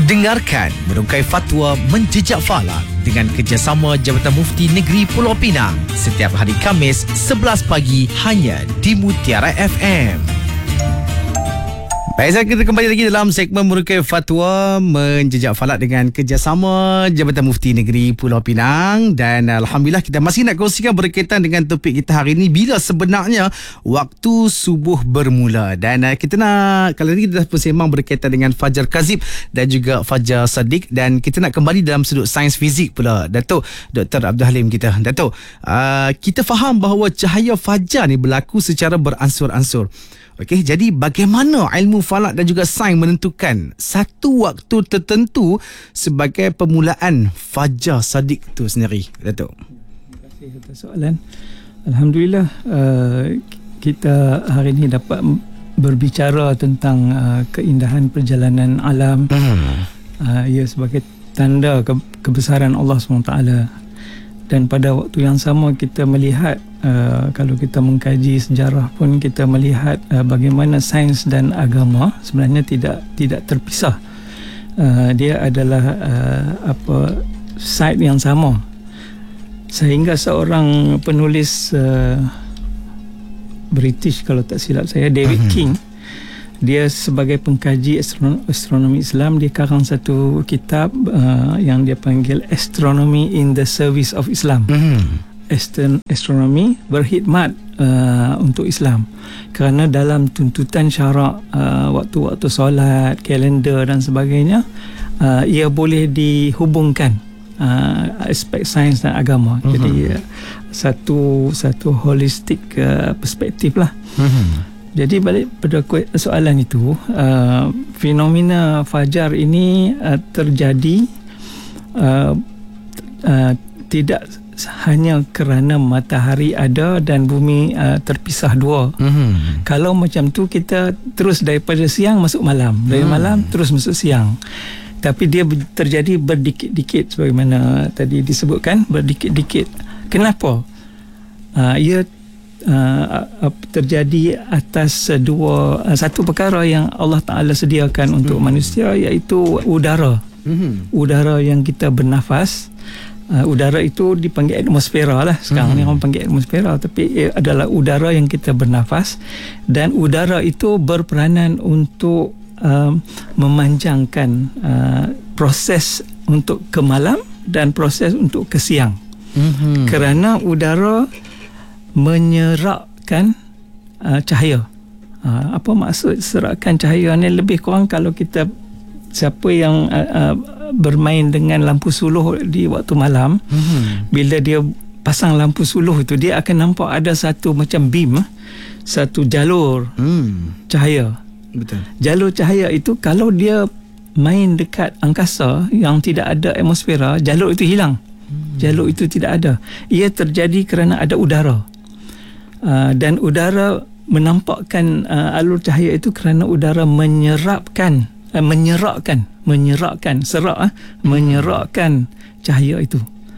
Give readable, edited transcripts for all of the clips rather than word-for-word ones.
Dengarkan Merungkai Fatwa Menjejak Falak dengan kerjasama Jabatan Mufti Negeri Pulau Pinang setiap hari Khamis 11 pagi hanya di Mutiara FM. Baik, kita kembali lagi dalam segmen Merungkai Fatwa Menjejak Falak dengan kerjasama Jabatan Mufti Negeri Pulau Pinang. Dan Alhamdulillah kita masih nak kongsikan berkaitan dengan topik kita hari ini, bila sebenarnya waktu subuh bermula. Dan kita nak, kali ini kita dah bersembang berkaitan dengan Fajar Kazib dan juga Fajar Sadiq. Dan kita nak kembali dalam sudut sains fizik pula, Datuk Dr. Abdul Halim kita. Datuk, kita faham bahawa cahaya fajar ni berlaku secara beransur-ansur. Okey, jadi bagaimana ilmu falak dan juga sains menentukan satu waktu tertentu sebagai permulaan Fajar Sadiq itu sendiri, Datuk? Terima kasih atas soalan. Alhamdulillah, kita hari ini dapat berbicara tentang keindahan perjalanan alam. Ia sebagai tanda kebesaran Allah SWT. Dan pada waktu yang sama kita melihat, kalau kita mengkaji sejarah pun kita melihat bagaimana sains dan agama sebenarnya tidak terpisah. Dia adalah side yang sama. Sehingga seorang penulis British, kalau tak silap saya, David King, dia sebagai pengkaji astronomi Islam, dia karang satu kitab yang dia panggil Astronomy in the Service of Islam. Astronomi berkhidmat untuk Islam. Kerana dalam tuntutan syarak, waktu-waktu solat, kalender dan sebagainya, ia boleh dihubungkan aspek sains dan agama. Jadi satu holistik perspektif lah. Jadi balik pada soalan itu, fenomena fajar ini terjadi tidak hanya kerana matahari ada dan bumi terpisah dua. Kalau macam tu kita terus daripada siang masuk malam, dari malam terus masuk siang. Tapi dia terjadi berdikit-dikit sebagaimana tadi disebutkan, berdikit-dikit. Kenapa? Ia terjadi atas satu perkara yang Allah Ta'ala sediakan untuk manusia, iaitu udara. Udara yang kita bernafas. Udara itu dipanggil atmosfera lah. Sekarang ni orang panggil atmosfera, tapi ia adalah udara yang kita bernafas. Dan udara itu berperanan untuk memanjangkan proses untuk ke malam dan proses untuk ke siang. Kerana udara menyerapkan cahaya. Apa maksud serakkan cahaya ni? Lebih kurang kalau kita, siapa yang bermain dengan lampu suluh di waktu malam, bila dia pasang lampu suluh itu, dia akan nampak ada satu macam beam, satu jalur cahaya. Betul. Jalur cahaya itu kalau dia main dekat angkasa yang tidak ada atmosfera, jalur itu hilang. Jalur itu tidak ada. Ia terjadi kerana ada udara. Dan udara menampakkan alur cahaya itu kerana udara menyerapkan cahaya itu.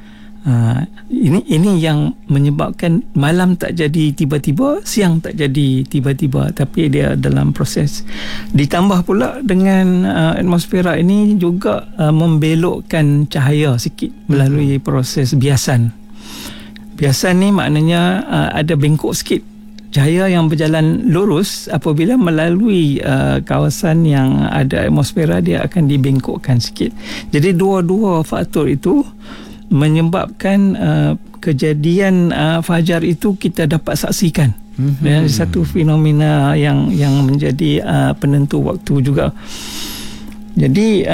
Ini yang menyebabkan malam tak jadi tiba-tiba, siang tak jadi tiba-tiba, tapi dia dalam proses. Ditambah pula dengan atmosfera ini juga membelokkan cahaya sikit melalui proses biasan. Biasan ni maknanya ada bengkok sikit. Cahaya yang berjalan lurus apabila melalui kawasan yang ada atmosfera, dia akan dibengkokkan sikit. Jadi dua-dua faktor itu menyebabkan kejadian fajar itu kita dapat saksikan. Dan satu fenomena yang menjadi penentu waktu juga. Jadi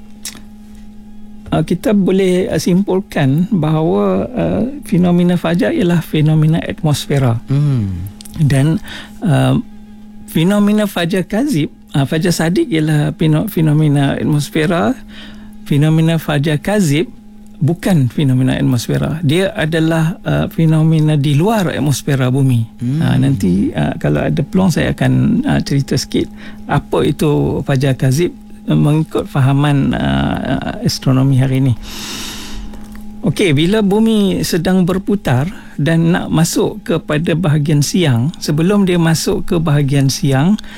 kita boleh simpulkan bahawa fenomena fajar ialah fenomena atmosfera. Dan fenomena Fajar Kazib, Fajar Sadiq ialah fenomena atmosfera. Fenomena Fajar Kazib bukan fenomena atmosfera. Dia adalah fenomena di luar atmosfera bumi. Nanti kalau ada peluang saya akan cerita sikit apa itu Fajar Kazib mengikut fahaman astronomi hari ini. Okey, bila bumi sedang berputar dan nak masuk kepada bahagian siang, sebelum dia masuk ke bahagian siang,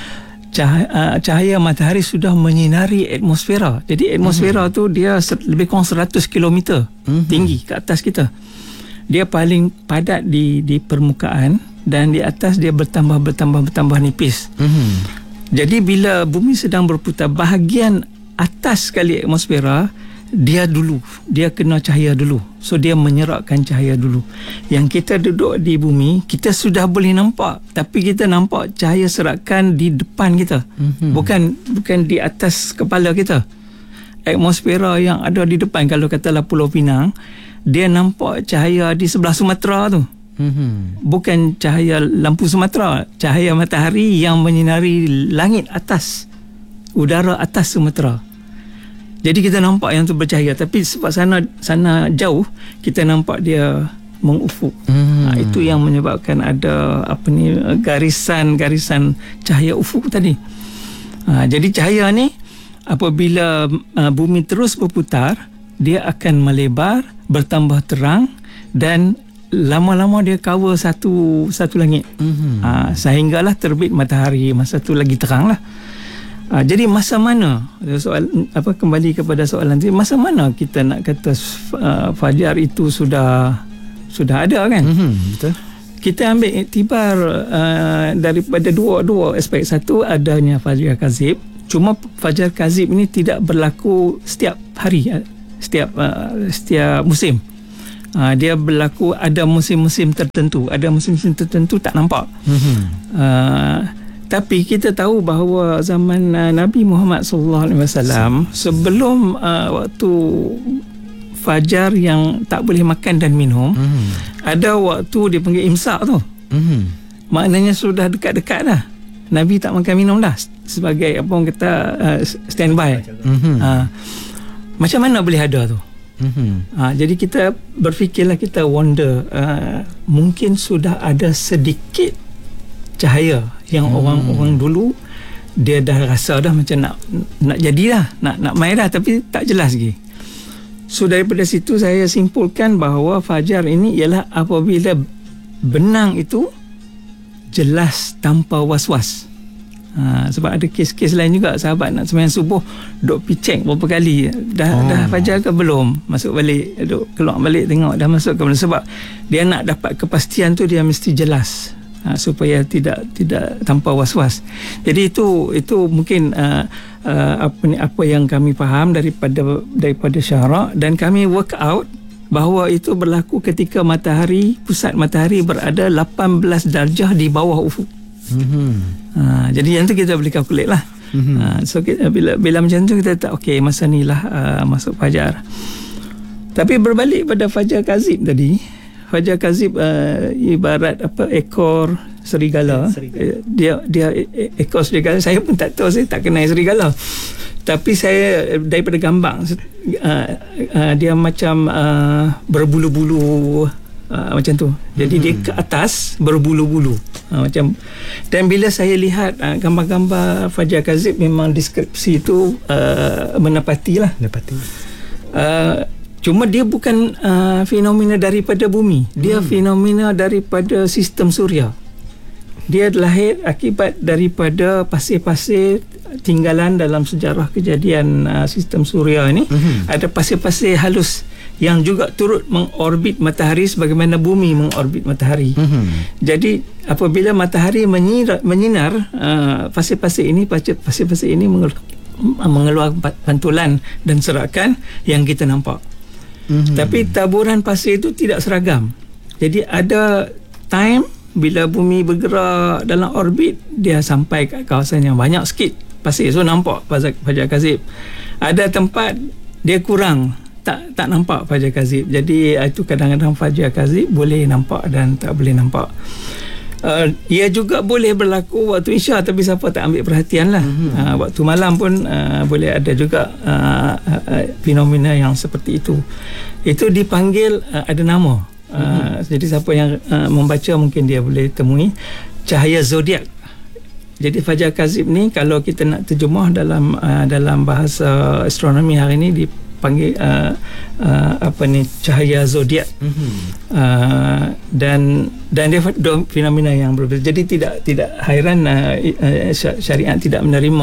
cahaya matahari sudah menyinari atmosfera. Jadi atmosfera tu dia lebih kurang 100 km tinggi ke atas kita. Dia paling padat di permukaan dan di atas dia bertambah nipis. Jadi bila bumi sedang berputar, bahagian atas sekali atmosfera dia kena cahaya dulu. So dia menyerapkan cahaya dulu. Yang kita duduk di bumi, kita sudah boleh nampak, tapi kita nampak cahaya serakan di depan kita, bukan di atas kepala kita. Atmosfera yang ada di depan, kalau katalah Pulau Pinang, dia nampak cahaya di sebelah Sumatera tu. Bukan cahaya lampu Sumatera, cahaya matahari yang menyinari langit atas, udara atas Sumatera. Jadi kita nampak yang tu bercahaya, tapi sebab sana jauh, kita nampak dia mengufuk. Itu yang menyebabkan ada garisan cahaya ufuk tadi. Jadi cahaya ni apabila bumi terus berputar, dia akan melebar, bertambah terang, dan lama-lama dia cover satu langit. Sehinggalah terbit matahari. Masa tu lagi terang lah. Jadi masa mana, kembali kepada soalan tadi, masa mana kita nak kata fajar itu sudah ada kan? Betul. Kita ambil iktibar daripada dua aspek. Satu, adanya fajar kazib. Cuma fajar kazib ini tidak berlaku setiap hari, setiap musim. Dia berlaku, ada musim-musim tertentu. Ada musim-musim tertentu tak nampak. Tapi kita tahu bahawa zaman Nabi Muhammad SAW, sebelum waktu fajar yang tak boleh makan dan minum, ada waktu dia panggil imsak tu. Maknanya sudah dekat-dekat dah. Nabi tak makan minum dah, sebagai apa orang kata standby. Macam mana boleh ada tu? Jadi kita berfikirlah, kita wonder, mungkin sudah ada sedikit cahaya yang orang dulu dia dah rasa dah macam nak jadilah, nak main dah, tapi tak jelas lagi. So daripada situ saya simpulkan bahawa fajar ini ialah apabila benang itu jelas tanpa was-was. Sebab ada kes-kes lain juga, sahabat nak sembahyang subuh duk pergi check berapa kali dah fajar ke belum, masuk balik, duk keluar balik tengok dah masuk ke belum, sebab dia nak dapat kepastian tu dia mesti jelas. Supaya tidak tanpa was-was. Jadi itu mungkin apa yang kami faham daripada syarak, dan kami work out bahawa itu berlaku ketika pusat matahari berada 18 darjah di bawah ufuk. Jadi yang tu kita boleh calculate lah. So bila macam tu kita tak okey, masa ni lah masuk fajar. Tapi berbalik pada fajar kazib tadi, fajar kazib ibarat ekor serigala. Dia ekor serigala. Saya pun tak tahu, saya tak kenal serigala. Tapi saya daripada gambar dia macam berbulu-bulu macam tu. Jadi dia ke atas berbulu-bulu macam. Dan bila saya lihat gambar-gambar fajar kazib, memang deskripsi itu menepati. Cuma dia bukan fenomena daripada bumi. Dia fenomena daripada sistem suria. Dia lahir akibat daripada pasir-pasir tinggalan dalam sejarah kejadian sistem suria ini. Ada pasir-pasir halus yang juga turut mengorbit matahari sebagaimana bumi mengorbit matahari. Jadi apabila matahari menyinar, pasir-pasir ini mengeluarkan pantulan dan serakan yang kita nampak. Tapi taburan pasir itu tidak seragam. Jadi ada time bila bumi bergerak dalam orbit, dia sampai ke kawasan yang banyak sikit pasir, so nampak fajar kazib. Ada tempat dia kurang, tak nampak fajar kazib. Jadi itu kadang-kadang fajar kazib boleh nampak dan tak boleh nampak. Ia juga boleh berlaku waktu Isya, tapi siapa tak ambil perhatian lah. Waktu malam pun boleh ada juga fenomena yang seperti itu. Itu dipanggil ada nama. Jadi siapa yang membaca mungkin dia boleh temui cahaya zodiak. Jadi fajar kazib ni, kalau kita nak terjemah dalam bahasa astronomi hari ni, panggil cahaya zodiak. Dan dia fenomena yang berbeza. Jadi tidak hairan syariat tidak menerima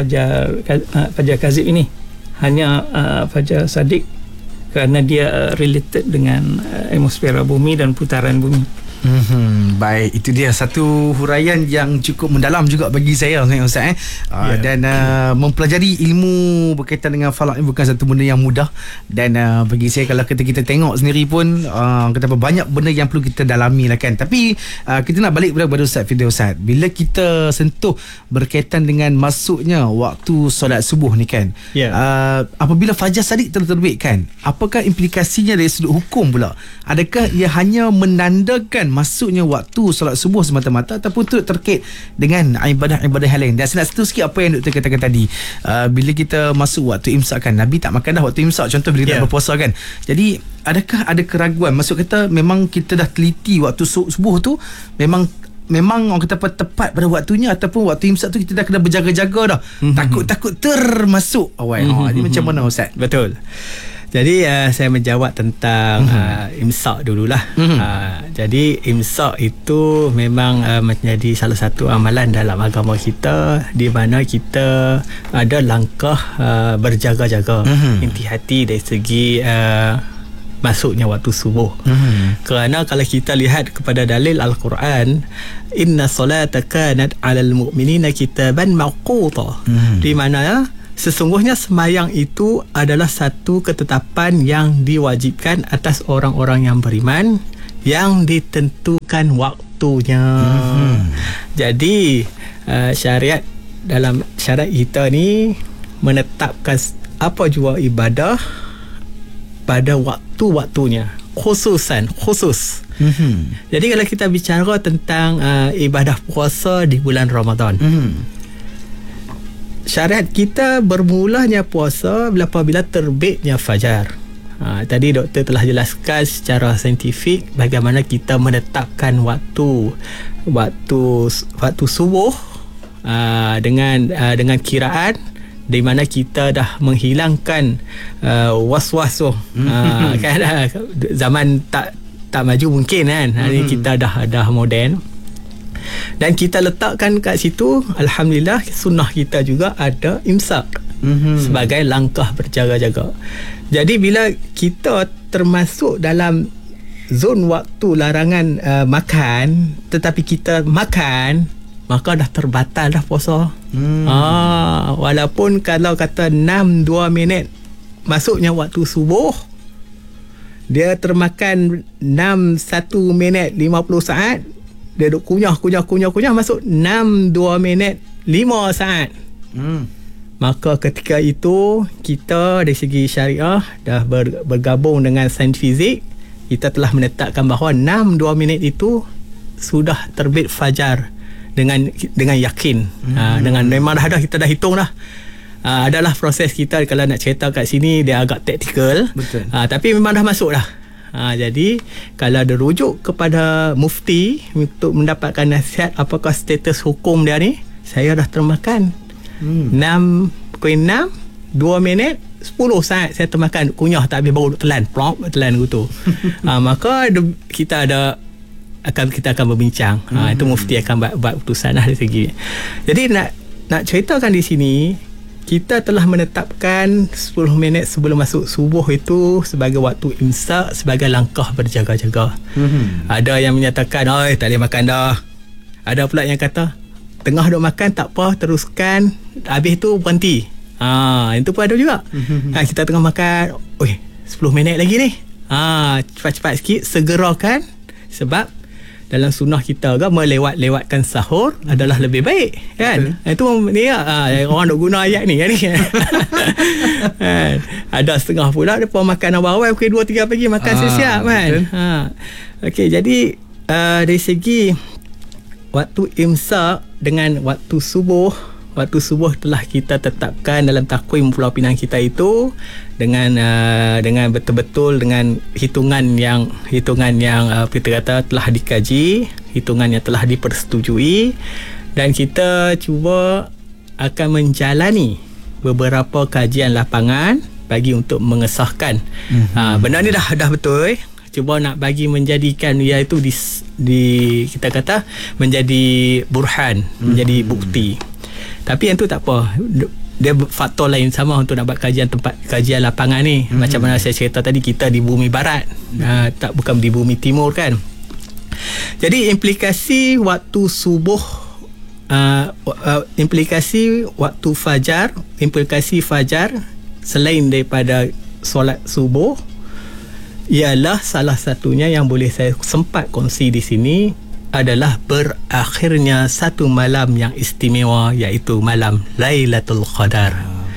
fajar kazib ini, hanya fajar sadik, kerana dia related dengan atmosfera bumi dan putaran bumi. Baik, itu dia satu huraian yang cukup mendalam juga bagi saya, Ustaz. Dan mempelajari ilmu berkaitan dengan falak ni bukan satu benda yang mudah. Dan bagi saya, kalau kita tengok sendiri pun banyak benda yang perlu kita dalami lah kan. Tapi kita nak balik kepada Ustaz Firdil. Ustaz, bila kita sentuh berkaitan dengan masuknya waktu solat subuh ni kan, apabila fajar sadik telah terbit kan, apakah implikasinya dari sudut hukum pula? Adakah ia hanya menandakan masuknya waktu solat subuh semata-mata, ataupun turut terkait dengan ibadah-ibadah yang lain? Dan saya nak sentuh sikit apa yang Dr. katakan tadi, bila kita masuk waktu imsak kan, Nabi tak makan dah waktu imsak, contoh bila kita berpuasa kan. Jadi adakah ada keraguan? Maksud kata memang kita dah teliti waktu subuh tu memang orang kata tepat pada waktunya, ataupun waktu imsak tu kita dah kena berjaga-jaga dah, takut termasuk awal. Ini macam mana Ustaz? Betul. Jadi saya menjawab tentang imsak dululah. Jadi imsak itu memang menjadi salah satu amalan dalam agama kita, di mana kita ada langkah berjaga-jaga, inti-hati dari segi masuknya waktu subuh. Kerana kalau kita lihat kepada dalil Al-Quran, inna salata kanat 'alal mu'minina kitaban mawquta, di mana sesungguhnya sembahyang itu adalah satu ketetapan yang diwajibkan atas orang-orang yang beriman, yang ditentukan waktunya. Jadi syariat, dalam syariat kita ni menetapkan apa jua ibadah pada waktu-waktunya, khusus. Jadi kalau kita bicara tentang ibadah puasa di bulan Ramadan, syariat kita bermulanya puasa apabila terbitnya fajar. Tadi doktor telah jelaskan secara saintifik bagaimana kita menetapkan waktu subuh dengan kiraan, di mana kita dah menghilangkan was-was tu. Kan zaman tak maju mungkin kan. Hari kita dah moden. Dan kita letakkan kat situ, alhamdulillah, sunnah kita juga ada imsak sebagai langkah berjaga-jaga. Jadi bila kita termasuk dalam zon waktu larangan makan, tetapi kita makan, maka dah terbatal dah puasa. Walaupun kalau kata 6-2 minit masuknya waktu subuh, dia termakan 6-1 minit 50 saat, dia duk kunyah masuk 6-2 minit 5 saat. Maka ketika itu kita dari segi syariah dah bergabung dengan sains fizik, kita telah menetapkan bahawa 6-2 minit itu sudah terbit fajar dengan yakin. Dengan memang dah kita dah hitung dah. Adalah proses kita, kalau nak cerita kat sini dia agak taktikal. Tapi memang dah masuk dah. Jadi kalau ada rujuk kepada mufti untuk mendapatkan nasihat apakah status hukum dia ni, saya dah termakan 6.6 2 minit 10 saat saya termakan, kunyah tak habis baru telan gitu. Maka kita akan berbincang. Itu mufti akan buat keputusan dari segi. Jadi nak ceritakan di sini, kita telah menetapkan 10 minit sebelum masuk subuh itu sebagai waktu imsak, sebagai langkah berjaga-jaga. Ada yang menyatakan, tak boleh makan dah. Ada pula yang kata, tengah duk makan tak apa, teruskan, habis tu berhenti. Itu pun ada juga. Kita tengah makan, 10 minit lagi ni. Cepat-cepat sikit, segerakan. Sebab dalam sunnah kita kan melewatkan sahur adalah lebih baik kan. Itu ni orang nak guna ayat ni kan. Ada setengah pula depa makan awal-awal pukul 2-3 pagi makan siap kan. Okey, jadi dari segi waktu imsak dengan waktu subuh telah kita tetapkan dalam takwim Pulau Pinang kita itu dengan betul-betul dengan hitungan yang kita kata telah dikaji, hitungan yang telah dipersetujui, dan kita cuba akan menjalani beberapa kajian lapangan bagi untuk mengesahkan. Benda ni dah betul. Cuba nak bagi menjadikan iaitu di kita kata menjadi burhan, menjadi bukti. Tapi yang tu tak apa. Dia faktor lain sama untuk nak buat kajian lapangan ni. Macam mana saya cerita tadi, kita di bumi barat, bukan di bumi timur kan. Jadi implikasi waktu subuh, implikasi waktu fajar, implikasi fajar selain daripada solat subuh ialah salah satunya yang boleh saya sempat kongsi di sini adalah berakhirnya satu malam yang istimewa, iaitu malam Lailatul Qadar.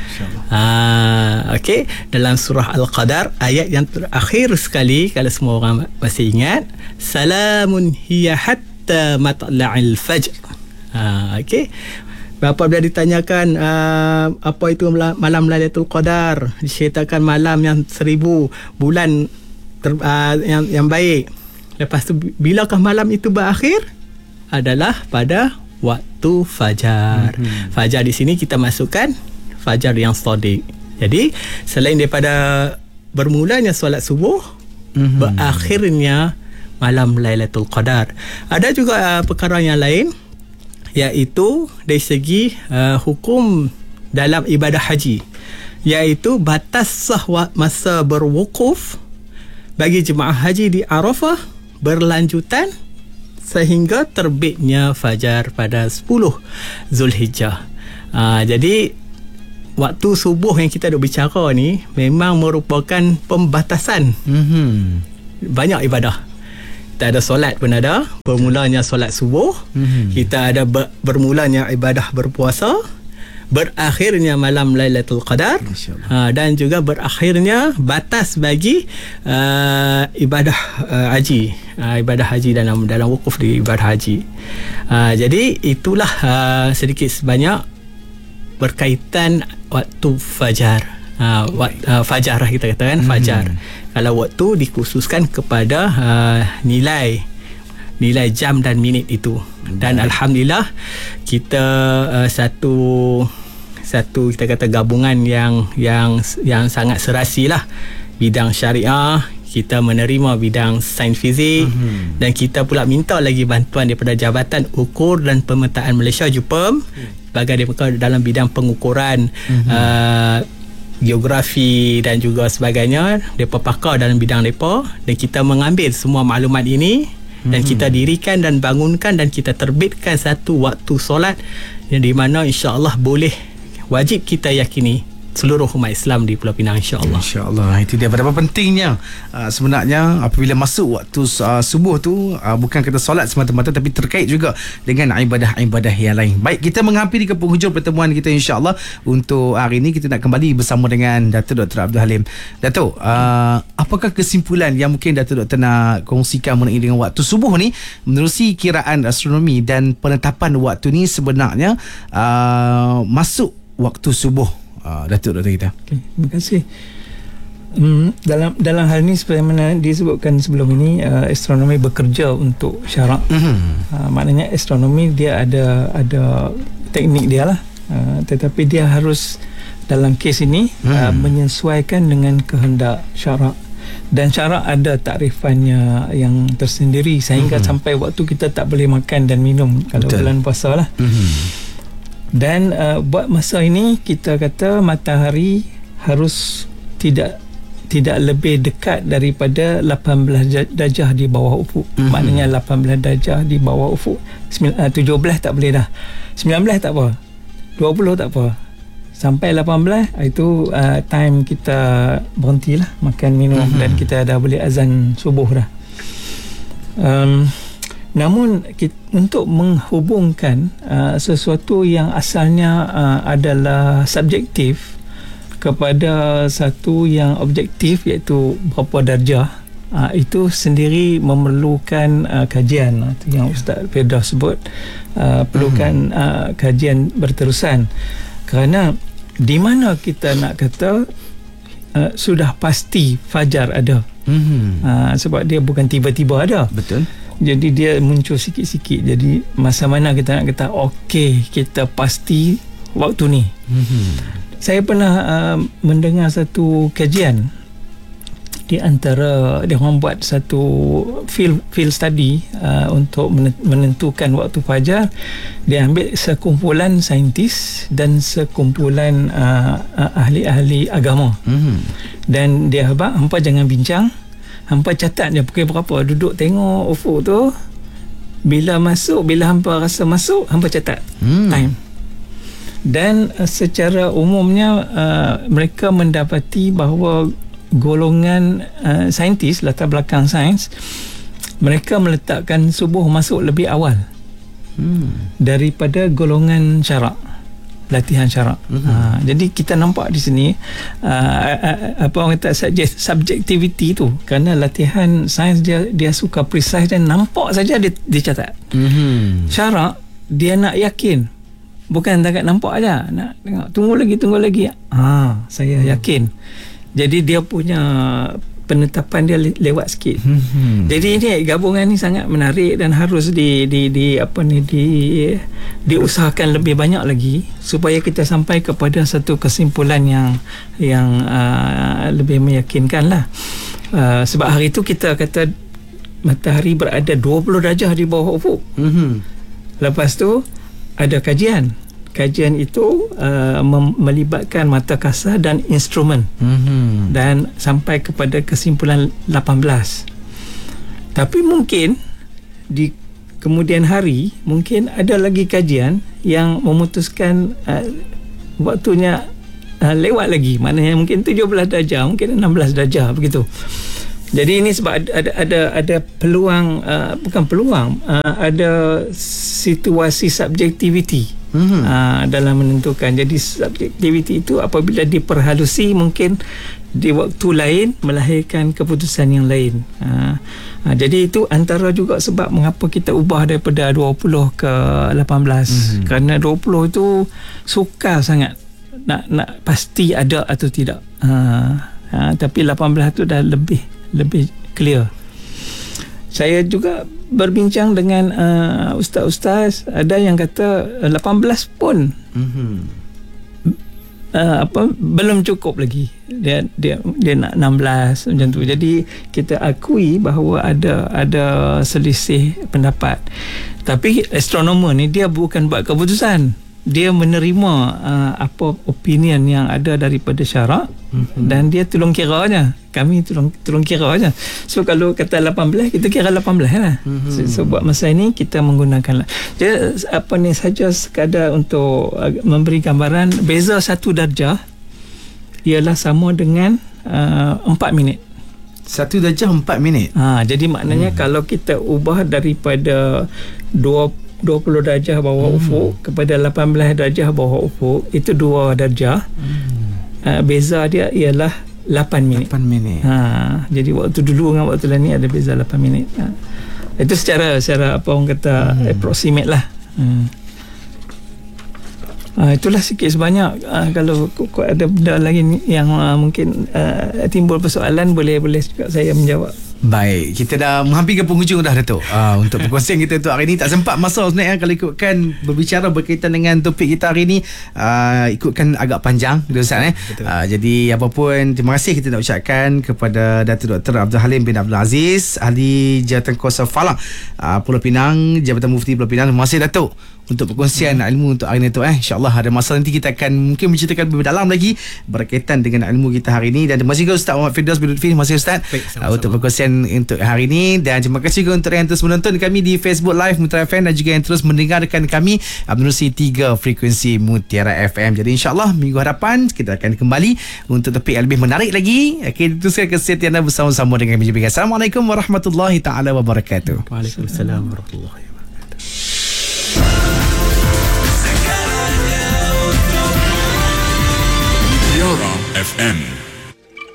Okey, dalam surah Al-Qadar ayat yang terakhir sekali, kalau semua orang masih ingat, salamun hiya hatta matla'il fajr. Okey, apabila ditanyakan apa itu malam Lailatul Qadar, diceritakan malam yang 1000 bulan yang baik. Lepas tu, bilakah malam itu berakhir? Adalah pada waktu fajar. Fajar di sini kita masukkan fajar yang shadiq. Jadi selain daripada bermulanya solat subuh, berakhirnya malam Lailatul Qadar, ada juga perkara yang lain, iaitu dari segi hukum dalam ibadah haji, iaitu batas masa berwukuf bagi jemaah haji di Arafah berlanjutan sehingga terbitnya fajar pada 10 Zulhijjah. Jadi waktu subuh yang kita duk bicara ni memang merupakan pembatasan banyak ibadah. Kita ada solat pun ada, bermulanya solat subuh, kita ada bermulanya ibadah berpuasa, berakhirnya malam Lailatul Qadar, dan juga berakhirnya batas bagi ibadah haji, ibadah haji dalam wukuf di ibadah haji. Jadi itulah sedikit sebanyak berkaitan waktu fajar. Fajar lah kita katakan, fajar. Kalau waktu dikhususkan kepada nilai jam dan minit itu. Dan alhamdulillah kita satu kita kata gabungan yang sangat serasi lah. Bidang syariah, kita menerima bidang sains fizik, dan kita pula minta lagi bantuan daripada Jabatan Ukur dan Pemetaan Malaysia JUPEM sebagai mereka dalam bidang pengukuran geografi dan juga sebagainya. Mereka pakar dalam bidang mereka, dan kita mengambil semua maklumat ini dan kita dirikan dan bangunkan dan kita terbitkan satu waktu solat yang di mana insya-Allah boleh, wajib kita yakini seluruh umat Islam di Pulau Pinang, insya-Allah. Insya-Allah. Itu dia betapa pentingnya sebenarnya apabila masuk waktu subuh tu, bukan kita solat semata-mata tapi terkait juga dengan ibadah-ibadah yang lain. Baik, kita menghampiri ke penghujung pertemuan kita insya-Allah. Untuk hari ini kita nak kembali bersama dengan Datuk Dr. Abdul Halim. Datuk, apakah kesimpulan yang mungkin Datuk Dr. nak kongsikan mengenai dengan waktu subuh ni menerusi kiraan astronomi dan penetapan waktu ni sebenarnya masuk waktu subuh? Datuk kita. Okay, terima kasih. Dalam hal ini seperti mana disebutkan sebelum ini, astronomi bekerja untuk syarak. Maknanya astronomi dia ada teknik dia lah, tetapi dia harus dalam kes ini menyesuaikan dengan kehendak syarak. Dan syarak ada takrifannya yang tersendiri sehingga sampai waktu kita tak boleh makan dan minum kalau bulan puasa lah. Dan buat masa ini kita kata matahari harus tidak lebih dekat daripada 18 darjah di bawah ufuk. Maknanya 18 darjah di bawah ufuk. 17 tak boleh dah. 19 tak apa. 20 tak apa. Sampai 18 itu time kita berhentilah makan minum dan kita dah boleh azan subuh dah. Namun untuk menghubungkan sesuatu yang asalnya adalah subjektif kepada satu yang objektif, iaitu berapa darjah, itu sendiri memerlukan kajian. Itu yang Ustaz Firdaus sebut, perlukan kajian berterusan. Kerana di mana kita nak kata sudah pasti fajar ada, sebab dia bukan tiba-tiba ada. Betul. Jadi dia muncul sikit-sikit. Jadi masa mana kita nak kata okey, kita pasti waktu ni. Saya pernah mendengar satu kajian di antara dia orang buat satu field study untuk menentukan waktu fajar. Dia ambil sekumpulan saintis dan sekumpulan ahli-ahli agama. Dan dia hampa jangan bincang, hampa catat je pukul berapa, duduk tengok ufuk tu, bila hampa rasa masuk, hampa catat time. Dan secara umumnya mereka mendapati bahawa golongan saintis, latar belakang sains, mereka meletakkan subuh masuk lebih awal daripada golongan syarak, latihan syarak. Jadi kita nampak di sini apa orang kata subjectivity tu, kerana latihan sains dia suka precise dan nampak saja dia catat. Syarak dia nak yakin, bukan takat nampak aja, nak tengok tunggu lagi. Saya yakin. Jadi dia punya penetapan dia lewat sikit. Jadi ini gabungan ni sangat menarik dan harus diusahakan lebih banyak lagi supaya kita sampai kepada satu kesimpulan yang lebih meyakinkan lah. Sebab hari itu kita kata matahari berada 20 darjah di bawah ufuk. Lepas tu ada kajian itu melibatkan mata kasar dan instrumen, dan sampai kepada kesimpulan 18. Tapi mungkin di kemudian hari mungkin ada lagi kajian yang memutuskan waktunya lewat lagi, maknanya mungkin 17 darjah, mungkin 16 darjah begitu. Jadi ini sebab ada peluang, bukan peluang, ada situasi subjektiviti dalam menentukan. Jadi subjektiviti itu apabila diperhalusi mungkin di waktu lain melahirkan keputusan yang lain. Jadi itu antara juga sebab mengapa kita ubah daripada 20 ke 18. Kerana 20 itu sukar sangat nak pasti ada atau tidak. Tapi 18 itu dah lebih clear. Saya juga berbincang dengan ustaz-ustaz, ada yang kata 18 pun belum cukup lagi, dia nak 16 macam tu. Jadi kita akui bahawa ada selisih pendapat. Tapi astronomer ni dia bukan buat keputusan, dia menerima apa opinion yang ada daripada syarak, dan dia tolong kira aja. Kami tolong kira aja. So kalau kata 18, kita kira 18 lah. So buat masa ini kita menggunakan dia saja sekadar untuk memberi gambaran. Beza 1 darjah ialah sama dengan 4 minit. 1 darjah 4 minit. Jadi maknanya kalau kita ubah daripada 20 darjah bawah ufuk kepada 18 darjah bawah ufuk, itu 2 darjah. Beza dia ialah 8 minit. Jadi waktu dulu dengan waktu lain ni ada beza 8 minit. Itu secara apa orang kata approximate lah. Itulah sikit sebanyak. Kalau ada benda lagi yang mungkin timbul persoalan, boleh juga saya menjawab. Baik, kita dah menghampiri ke penghujung dah, Datuk. Untuk perkongsian kita untuk hari ini, tak sempat masa sebenarnya kalau ikutkan berbicara berkaitan dengan topik kita hari ini, ikutkan agak panjang Ustaz. Jadi apa pun, terima kasih kita nak ucapkan kepada Datuk Dr. Abdul Halim bin Abdul Aziz, Ahli Jawatankuasa Falak Pulau Pinang, Jabatan Mufti Pulau Pinang. Terima kasih Datuk untuk perkongsian ilmu untuk hari ini tu. InsyaAllah ada masa nanti kita akan mungkin menceritakan lebih dalam lagi berkaitan dengan ilmu kita hari ini. Dan terima kasih juga Ustaz Muhammad Firdaus bin Lutfi. Terima kasih Ustaz untuk perkongsian untuk hari ini. Dan terima kasih juga untuk yang terus menonton kami di Facebook Live Mutiara FM, dan juga yang terus mendengarkan kami menerusi 3 frekuensi Mutiara FM. Jadi insyaAllah minggu hadapan kita akan kembali untuk topik yang lebih menarik lagi. Teruskan kesetiaan anda bersama-sama dengan kami. Assalamualaikum warahmatullahi taala wabarakatuh. Waalaikumsalam warahmatullahi wabarakatuh. Mutiara FM.